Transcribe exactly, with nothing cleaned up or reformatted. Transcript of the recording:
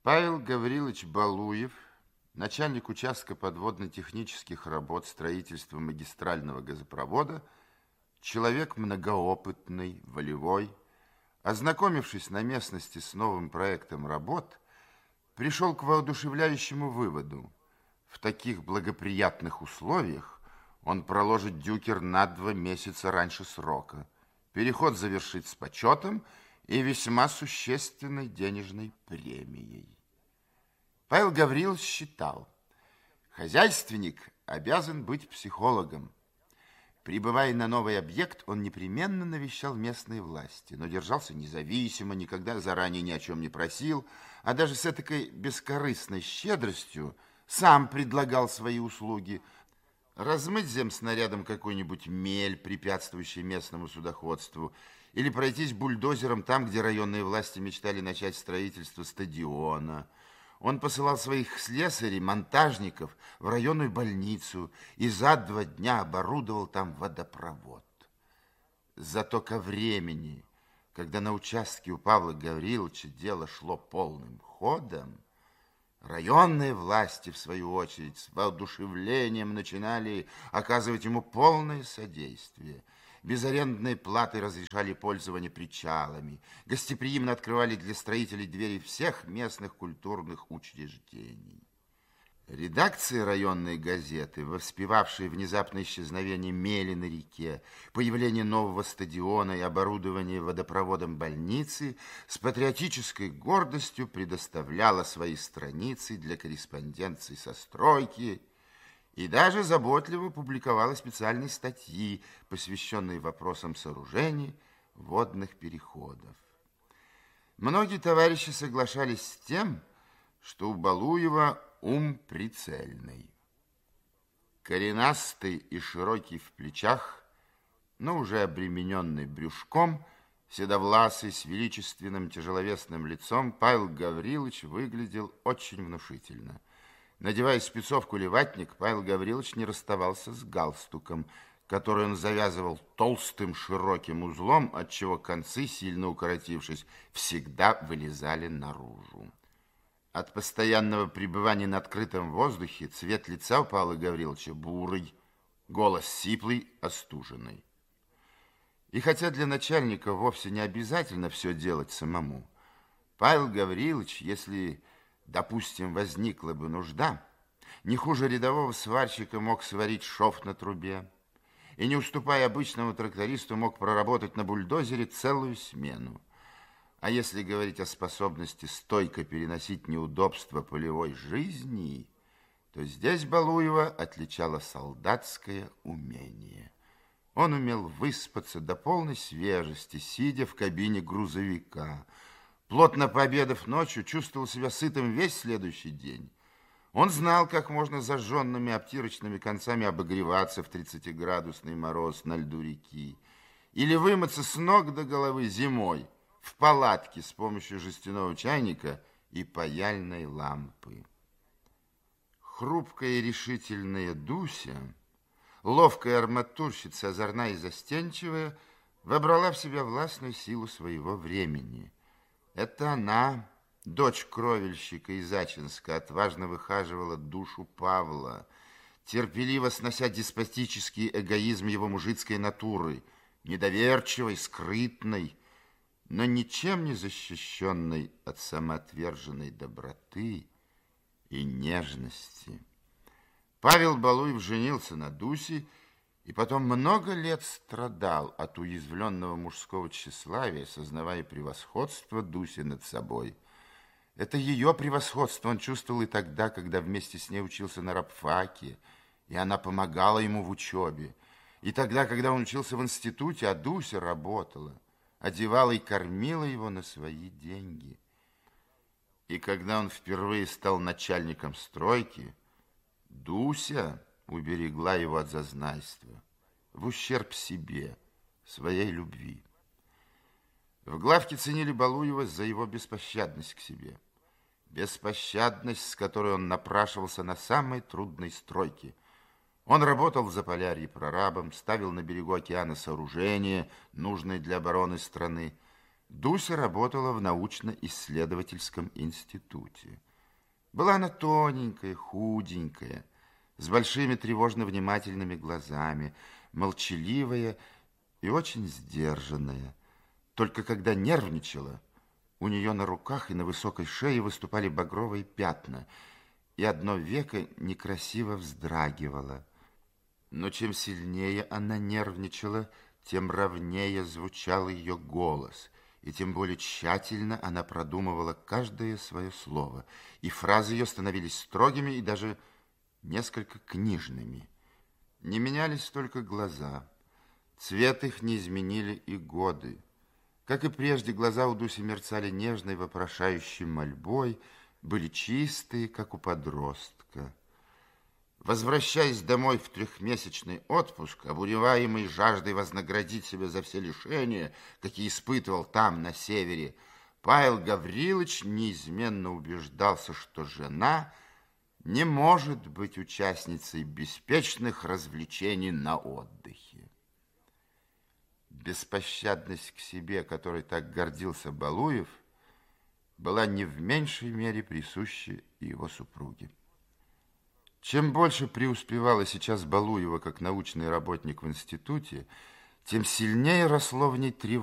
Павел Гаврилович Балуев, начальник участка подводно-технических работ строительства магистрального газопровода, человек многоопытный, волевой, ознакомившись на местности с новым проектом работ, пришел к воодушевляющему выводу: в таких благоприятных условиях он проложит дюкер на два месяца раньше срока, переход завершит с почетом и весьма существенной денежной премией. Павел Гаврилович считал, хозяйственник обязан быть психологом. Прибывая на новый объект, он непременно навещал местные власти, но держался независимо, никогда заранее ни о чем не просил, а даже с этакой бескорыстной щедростью сам предлагал свои услуги: размыть земснарядом какую-нибудь мель, препятствующую местному судоходству, или пройтись бульдозером там, где районные власти мечтали начать строительство стадиона. Он посылал своих слесарей, монтажников в районную больницу и за два дня оборудовал там водопровод. Зато ко времени, когда на участке у Павла Гавриловича дело шло полным ходом, районные власти, в свою очередь, с воодушевлением начинали оказывать ему полное содействие. Без арендной платы разрешали пользование причалами, гостеприимно открывали для строителей двери всех местных культурных учреждений. Редакции районной газеты, воспевавшие внезапное исчезновение мели на реке, появление нового стадиона и оборудование водопроводом больницы, с патриотической гордостью предоставляла свои страницы для корреспонденции со стройки и даже заботливо публиковала специальные статьи, посвященные вопросам сооружений водных переходов. Многие товарищи соглашались с тем, что у Балуева ум прицельный. Коренастый и широкий в плечах, но уже обремененный брюшком, седовласый, с величественным тяжеловесным лицом, Павел Гаврилович выглядел очень внушительно. Надевая спецовку или ватник, Павел Гаврилович не расставался с галстуком, который он завязывал толстым широким узлом, отчего концы, сильно укоротившись, всегда вылезали наружу. От постоянного пребывания на открытом воздухе цвет лица у Павла Гавриловича бурый, голос сиплый, остуженный. И хотя для начальника вовсе не обязательно все делать самому, Павел Гаврилович, если, допустим, возникла бы нужда, не хуже рядового сварщика мог сварить шов на трубе и, не уступая обычному трактористу, мог проработать на бульдозере целую смену. А если говорить о способности стойко переносить неудобства полевой жизни, то здесь Балуева отличало солдатское умение. Он умел выспаться до полной свежести, сидя в кабине грузовика. Плотно пообедав ночью, чувствовал себя сытым весь следующий день. Он знал, как можно зажженными обтирочными концами обогреваться в тридцатиградусный мороз на льду реки или вымыться с ног до головы зимой в палатке с помощью жестяного чайника и паяльной лампы. Хрупкая и решительная Дуся, ловкая арматурщица, озорная и застенчивая, вобрала в себя властную силу своего времени. Это она, дочь кровельщика из Ачинска, отважно выхаживала душу Павла, терпеливо снося деспотический эгоизм его мужицкой натуры, недоверчивой, скрытной, но ничем не защищенной от самоотверженной доброты и нежности. Павел Балуев женился на Дусе и потом много лет страдал от уязвленного мужского тщеславия, сознавая превосходство Дуси над собой. Это ее превосходство он чувствовал и тогда, когда вместе с ней учился на рабфаке, и она помогала ему в учебе, и тогда, когда он учился в институте, а Дуся работала, одевала и кормила его на свои деньги. И когда он впервые стал начальником стройки, Дуся уберегла его от зазнайства, в ущерб себе, своей любви. В главке ценили Балуева за его беспощадность к себе. Беспощадность, с которой он напрашивался на самой трудной стройке. Он работал в Заполярье прорабом, ставил на берегу океана сооружения, нужные для обороны страны. Дуся работала в научно-исследовательском институте. Была она тоненькая, худенькая, с большими тревожно-внимательными глазами, молчаливая и очень сдержанная. Только когда нервничала, у нее на руках и на высокой шее выступали багровые пятна, и одно веко некрасиво вздрагивало. Но чем сильнее она нервничала, тем ровнее звучал ее голос, и тем более тщательно она продумывала каждое свое слово, и фразы ее становились строгими и даже несколько книжными. Не менялись только глаза, цвет их не изменили и годы. Как и прежде, глаза у Дуси мерцали нежной, вопрошающей мольбой, были чистые, как у подростка. Возвращаясь домой в трехмесячный отпуск, обуреваемый жаждой вознаградить себя за все лишения, какие испытывал там, на севере, Павел Гаврилович неизменно убеждался, что жена не может быть участницей беспечных развлечений на отдыхе. Беспощадность к себе, которой так гордился Балуев, была не в меньшей мере присуща и его супруге. Чем больше преуспевала сейчас Балуева как научный работник в институте, тем сильнее росло в ней тревога.